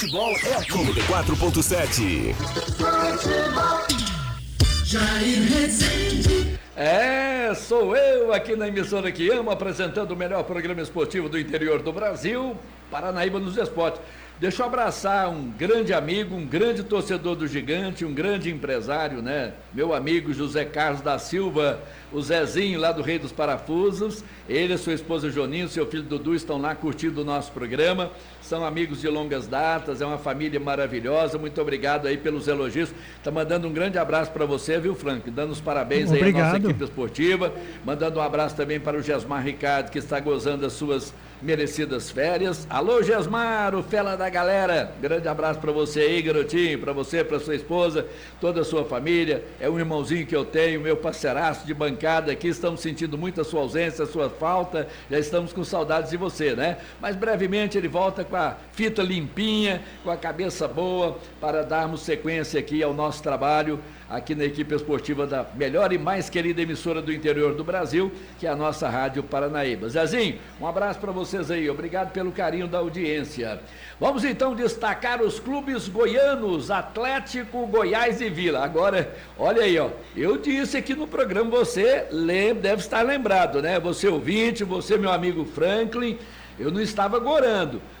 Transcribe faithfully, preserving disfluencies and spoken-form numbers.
Futebol é aqui. noventa e quatro ponto sete. Jair Rezende. É, sou eu aqui na emissora que amo, apresentando o melhor programa esportivo do interior do Brasil, Paranaíba nos Esportes. Deixa eu abraçar um grande amigo, um grande torcedor do Gigante, um grande empresário, né? Meu amigo José Carlos da Silva, o Zezinho lá do Rei dos Parafusos. Ele, sua esposa Joninho, seu filho Dudu estão lá curtindo o nosso programa. São amigos de longas datas, é uma família maravilhosa. Muito obrigado aí pelos elogios. Tá mandando um grande abraço para você, viu, Frank? Dando os parabéns Obrigado. aí à nossa equipe esportiva. Mandando um abraço também para o Gesmar Ricardo, que está gozando as suas merecidas férias. Alô, Gesmar, o fela da galera. Grande abraço para você aí, garotinho, para você, para sua esposa, toda a sua família. É um irmãozinho que eu tenho, meu parceiraço de bancada aqui. Estamos sentindo muito a sua ausência, a sua falta. Já estamos com saudades de você, né? Mas brevemente ele volta com a fita limpinha, com a cabeça boa, para darmos sequência aqui ao nosso trabalho aqui na equipe esportiva da melhor e mais querida emissora do interior do Brasil, que é a nossa Rádio Paranaíba. Zezinho, um abraço para vocês aí, obrigado pelo carinho da audiência. Vamos então destacar os clubes goianos, Atlético, Goiás e Vila. Agora, olha aí, ó, eu disse aqui no programa, você lembra, deve estar lembrado, né? Você ouvinte, você meu amigo Franklin, eu não estava gorando,